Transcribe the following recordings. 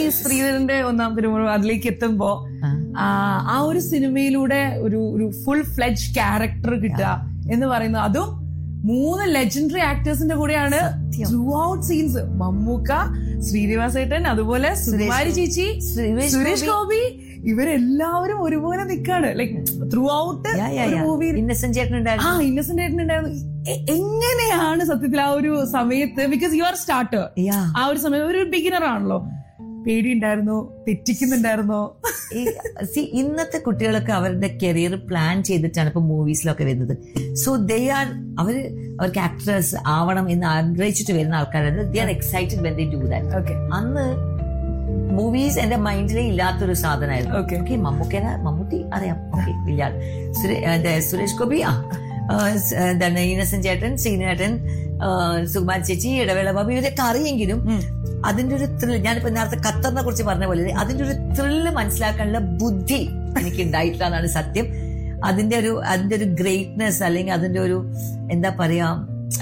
ശ്രീധരന്റെ ഒന്നാം തിരുമുറ അതിലേക്ക് എത്തുമ്പോ ആ ഒരു സിനിമയിലൂടെ ഒരു ഫുൾ ഫ്ലെഡ്ജ് ക്യാരക്ടർ കിട്ടുക എന്ന് പറയുന്നത്, അതും 3 ലെജൻഡറി ആക്ടേഴ്സിന്റെ കൂടെയാണ് ത്രൂ ഔട്ട് സീൻസ്. മമ്മൂക്ക, ശ്രീനിവാസേട്ടൻ, അതുപോലെ സുകുമാരി ചേച്ചി, സുരേഷ് ഗോപി, ഇവരെല്ലാവരും ഒരുപോലെ നിൽക്കാണ് like through out movie. Innocent ചേട്ടൻ ഉണ്ടായിരുന്നു. എങ്ങനെയാണ് സത്യത്തിൽ ആ ഒരു സമയത്ത്, ബിക്കോസ് യു ആർ സ്റ്റാർട്ടർ, ആ ഒരു സമയത്ത് ഒരു ബിഗിനർ ആണല്ലോ, പേടിയുണ്ടായിരുന്നോ, തെറ്റിക്കുന്നുണ്ടായിരുന്നോ? ഇന്നത്തെ കുട്ടികളൊക്കെ അവരുടെ കരിയർ പ്ലാൻ ചെയ്തിട്ടാണ് ഇപ്പൊ മൂവീസിലൊക്കെ വരുന്നത്. സോ അവർക്ക് ആക്ടേഴ്സ് ആവണം എന്ന് ആഗ്രഹിച്ചിട്ട് വരുന്ന ആൾക്കാരാണ്. They are excited when they do that. അന്ന് മൂവീസ് എന്റെ മൈൻഡിലേ ഇല്ലാത്തൊരു സാധനമായിരുന്നു. മമ്മൂട്ടി അറിയാം, ഓക്കെ, ഇല്ല. സുരേഷ് ഗോപി, എന്താണ്, ഇന്നസെന്റ് ചേട്ടൻ, ശ്രീനേട്ടൻ, സുകുമാരി ചേച്ചി, ഇടവേള ബാബു, ഇവരൊക്കെ അറിയെങ്കിലും അതിന്റെ ഒരു ത്രില്ല്, ഞാനിപ്പോ നേരത്തെ ഖത്തറിനെ കുറിച്ച് പറഞ്ഞ പോലെ അതിന്റെ ഒരു ത്രില്ല് മനസ്സിലാക്കാനുള്ള ബുദ്ധി എനിക്ക് ഉണ്ടായിട്ടില്ല എന്നാണ് സത്യം. അതിന്റെ ഒരു ഗ്രേറ്റ്നെസ്, അല്ലെങ്കിൽ അതിന്റെ ഒരു എന്താ പറയാ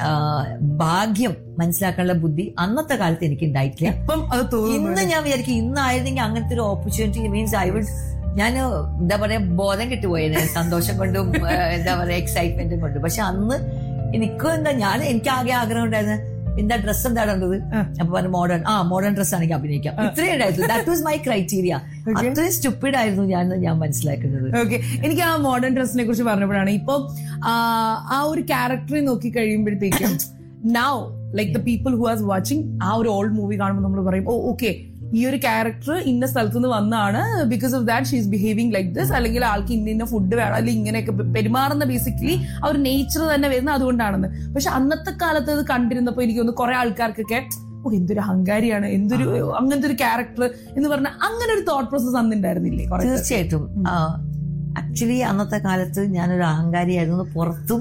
ഭാഗ്യം മനസ്സിലാക്കാനുള്ള ബുദ്ധി അന്നത്തെ കാലത്ത് എനിക്ക് ഉണ്ടായിട്ടില്ല. ഇന്ന് ഞാൻ വിചാരിക്കും, ഇന്നായിരുന്നെങ്കിൽ അങ്ങനത്തെ ഒരു ഓപ്പർച്യൂണിറ്റി മീൻസ് ഞാൻ എന്താ പറയാ ബോധം കിട്ടുപോയത് സന്തോഷം കൊണ്ടും എന്താ പറയാ എക്സൈറ്റ്മെന്റും കൊണ്ടും. പക്ഷെ അന്ന് എനിക്ക് ആകെ ആഗ്രഹം ഉണ്ടായിരുന്നു, എന്താ ഡ്രസ് എന്താ ഇടേണ്ടത്, അപ്പൊ പറഞ്ഞു മോഡേൺ ഡ്രസ് ആണെങ്കിൽ അഭിനയിക്കാം. ഇത്രയും ഉണ്ടായിരുന്നു. That was my criteria. അത്രയും സ്റ്റുപ്പിഡ് ആയിരുന്നു ഞാൻ മനസ്സിലാക്കുന്നത്. ഓക്കെ, എനിക്ക് ആ മോഡേൺ ഡ്രസ്സിനെ കുറിച്ച് പറഞ്ഞപ്പോഴാണ് ഇപ്പൊ ആ ഒരു ക്യാരക്ടറെ നോക്കി കഴിയുമ്പോഴത്തേക്കും now like the people who are watching ആ ഒരു ഓൾഡ് മൂവി കാണുമ്പോൾ നമ്മൾ പറയും, ഓക്കെ, ഈ ഒരു ക്യാരക്ടർ ഇന്ന സ്ഥലത്ത് നിന്ന് വന്നാണ്, because of that she is behaving like this, അല്ലെങ്കിൽ ആൾക്ക് ഇന്ന ഫുഡ് വേണം, അല്ലെങ്കിൽ ഇങ്ങനെയൊക്കെ പെരുമാറുന്ന ബേസിക്കലി ആ ഒരു നേച്ചർ തന്നെ വരുന്ന അതുകൊണ്ടാണെന്ന്. പക്ഷെ അന്നത്തെ കാലത്ത് ഇത് കണ്ടിരുന്നപ്പോ എനിക്ക് തോന്നുന്നു കുറെ ആൾക്കാർക്കൊക്കെ എന്തൊരു അഹങ്കാരിയാണ്, അങ്ങനത്തെ ഒരു ക്യാരക്ടർ എന്ന് പറഞ്ഞ അങ്ങനെ ഒരു തോട്ട് പ്രോസസ് അന്നുണ്ടായിരുന്നില്ലേ? തീർച്ചയായിട്ടും. ആക്ച്വലി അന്നത്തെ കാലത്ത് ഞാനൊരു അഹങ്കാരിയായിരുന്നു. പുറത്തും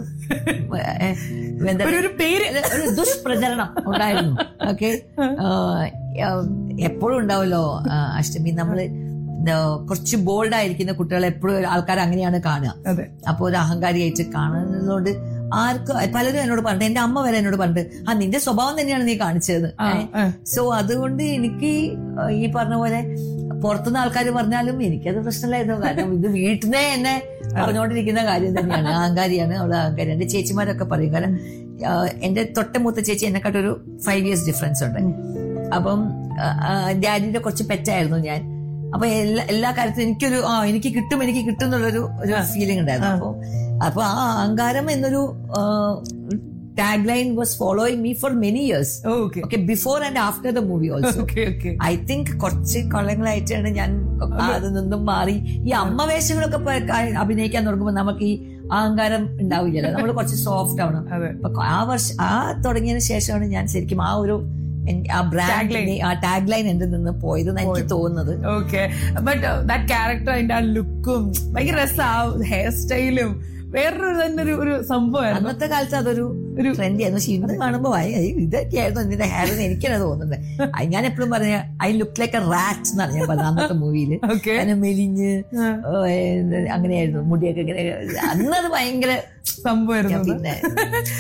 ഒരു ദുഷ്പ്രചരണം ഉണ്ടായിരുന്നു. ഓക്കെ, എപ്പോഴും ഉണ്ടാവല്ലോ അഷ്ടമി, നമ്മള് കുറച്ച് ബോൾഡായിരിക്കുന്ന കുട്ടികളെ എപ്പോഴും ആൾക്കാർ അങ്ങനെയാണ് കാണുക. അപ്പൊ ഒരു അഹങ്കാരിയായിട്ട് കാണുന്നതുകൊണ്ട് പലരും എന്നോട് പറഞ്ഞു, എന്റെ അമ്മ വരെ എന്നോട് പറഞ്ഞു, നിന്റെ സ്വഭാവം തന്നെയാണ് നീ കാണിച്ചത്. സോ അതുകൊണ്ട് എനിക്ക് ഈ പറഞ്ഞ പോലെ പുറത്തുനിന്ന് ആൾക്കാർ പറഞ്ഞാലും എനിക്കത് പ്രശ്നമില്ലായിരുന്നു. കാരണം ഇത് വീട്ടിൽ നിന്ന് എന്നെ പറഞ്ഞുകൊണ്ടിരിക്കുന്ന കാര്യം തന്നെയാണ്. അഹങ്കാരിയാണ്, അവള് അഹങ്കാരി. എന്റെ ചേച്ചിമാരൊക്കെ പറയും, കാരണം എന്റെ തൊട്ടമൂത്ത ചേച്ചി എന്നെക്കാട്ടൊരു 5 years ഡിഫറൻസ് ഉണ്ട്. അപ്പം ഡാഡിയുടെ കുറച്ച് പെറ്റായിരുന്നു ഞാൻ. അപ്പൊ എല്ലാ കാര്യത്തിലും എനിക്ക് കിട്ടും എന്നുള്ളൊരു ഫീലിംഗ് ഉണ്ടായിരുന്നു. അപ്പൊ ആ അഹങ്കാരം എന്നൊരു tagline was following me for many years. Okay, before and after the movie also. Okay. I think കുറച്ച് കൊല്ലങ്ങളായിട്ടാണ് ഞാൻ അതിൽ നിന്നും മാറി ഈ അമ്മ വേഷങ്ങളൊക്കെ അഭിനയിക്കാൻ തുടങ്ങുമ്പോൾ നമുക്ക് ഈ അഹങ്കാരം ഉണ്ടാവില്ലല്ലോ, നമ്മൾ കുറച്ച് സോഫ്റ്റ് ആവണം. ആ തുടങ്ങിയതിന് ശേഷമാണ് ഞാൻ ശരിക്കും ആ ഒരു ടാഗ് ലൈൻ എന്റെ നിന്ന് പോയതെന്ന് എനിക്ക് തോന്നുന്നത്. ഓക്കെ, ബട്ട് ദാറ്റ് ക്യാരക്ടർ, അതിന്റെ ആ ലുക്കും ഭയങ്കര രസം, ഹെയർ സ്റ്റൈലും വേറൊരു തന്നെ ഒരു സംഭവമായിരുന്നു. അന്നത്തെ കാലത്ത് അതൊരു ട്രെൻഡ് ആയിരുന്നു. പക്ഷെ ഇന്ന് കാണുമ്പോ ഇതൊക്കെയായിരുന്നു ഇതിന്റെ ഹെയർ എന്ന് എനിക്കാണ് തോന്നുന്നത്. ഞാൻ എപ്പോഴും പറഞ്ഞ I look like A rat എന്നാണ് ഞാൻ പറഞ്ഞത് അന്നത്തെ മൂവിയില്. അതിനെ മെലിഞ്ഞ് അങ്ങനെയായിരുന്നു, മുടിയൊക്കെ ഇങ്ങനെ. അന്നത് ഭയങ്കര സംഭവമായിരുന്നു. പിന്നെ